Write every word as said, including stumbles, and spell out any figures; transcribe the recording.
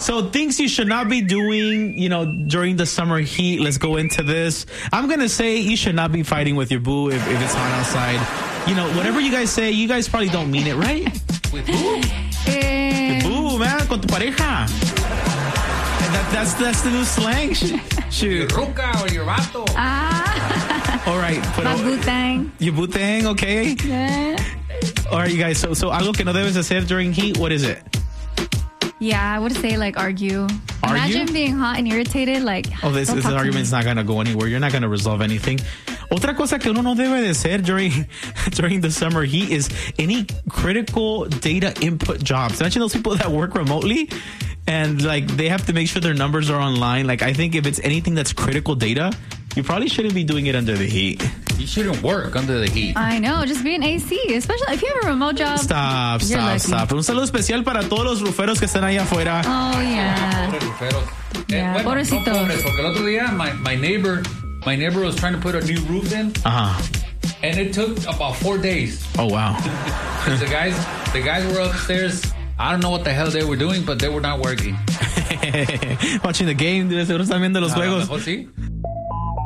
So things you should not be doing, you know, during the summer heat. Let's go into this. I'm going to say you should not be fighting with your boo if, if it's hot outside. You know, whatever you guys say, you guys probably don't mean it, right? With who? Eh. Boo, man, con tu pareja. That, that's, that's the new slang. Shoot. Your ruca or your vato. Ah. All right. My butang. Your butang, okay. Yeah. All right, you guys. So, so algo que no debes hacer during heat, what is it? Yeah, I would say like argue. Argue? Imagine being hot and irritated. Like, oh, this, this argument's not going to go anywhere. You're not going to resolve anything. Otra cosa que uno no debe de hacer during, during the summer heat is any critical data input jobs. Imagine those people that work remotely and like they have to make sure their numbers are online. Like I think if it's anything that's critical data, you probably shouldn't be doing it under the heat. You shouldn't work under the heat. I know, just be an A C, especially if you have a remote job. Stop, you're stop, lucky. stop. Un saludo especial para todos los ruferos que están ahí afuera. Oh, yeah. Pobres ruferos. Yeah, Eh, bueno, no pobrecitos. pobres, porque el otro día my, my neighbor my neighbor was trying to put a new roof in, Uh-huh. and it took about four days. Oh, wow. the guys the guys were upstairs. I don't know what the hell they were doing, but they were not working. Watching the game, seguro están viendo los A lo juegos. mejor sí.